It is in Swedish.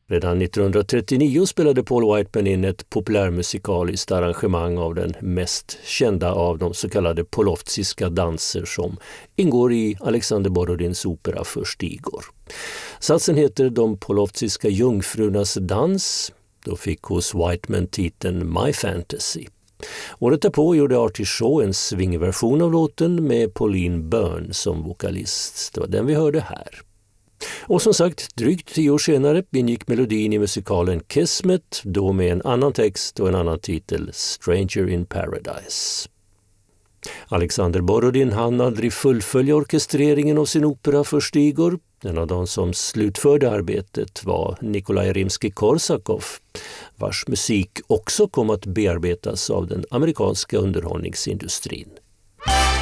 Redan 1939 spelade Paul Whiteman in ett populärmusikaliskt arrangemang av den mest kända av de så kallade polovtsiska danser som ingår i Alexander Borodins opera Först Igor. Satsen heter De polovtsiska jungfrunas dans. Då fick hos Whiteman titeln My Fantasy. Året därpå gjorde Artie Shaw en swingversion av låten med Pauline Byrne som vokalist. Det var den vi hörde här. Och som sagt, drygt 10 år senare ingick melodin i musikalen Kismet, då med en annan text och en annan titel, Stranger in Paradise. Alexander Borodin hann aldrig fullfölja orkestreringen av sin opera Först Igor. En av de som slutförde arbetet var Nikolaj Rimsky-Korsakov, vars musik också kom att bearbetas av den amerikanska underhållningsindustrin.